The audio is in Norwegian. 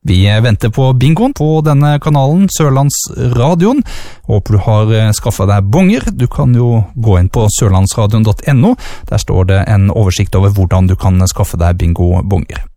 Vi venter på bingoen på denne kanalen, Sørlandsradioen. Håper du har skaffet deg bonger. Du kan jo gå inn på sørlandsradion.no. Der står det en oversikt over hvordan du kan skaffe deg bingo-bonger.